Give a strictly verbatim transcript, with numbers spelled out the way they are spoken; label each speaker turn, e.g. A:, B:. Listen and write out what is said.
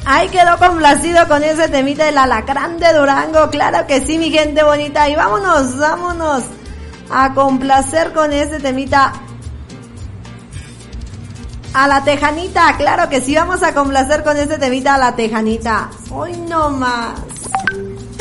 A: Ahí quedó complacido con ese temita del alacrán de Durango. Claro que sí, mi gente bonita. Y vámonos, vámonos a complacer con ese temita a la tejanita. Claro que sí, vamos a complacer con ese temita a la tejanita. Hoy no más.